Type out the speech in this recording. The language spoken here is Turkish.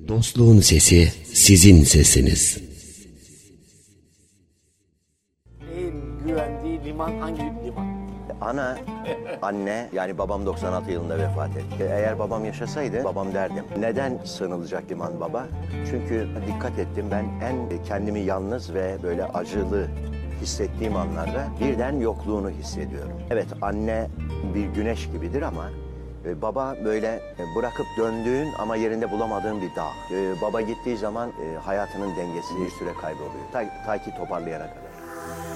Dostluğun sesi sizin sesiniz. En güvendiği liman hangi liman? Anne yani babam 96 yılında vefat etti. Eğer babam yaşasaydı babam derdim. Neden sığınılacak liman baba? Çünkü dikkat ettim ben kendimi yalnız ve böyle acılı hissettiğim anlarda birden yokluğunu hissediyorum. Evet anne bir güneş gibidir ama baba böyle bırakıp döndüğün ama yerinde bulamadığın bir dağ. Baba gittiği zaman hayatının dengesi bir süre kayboluyor. Ta ki toparlayana kadar.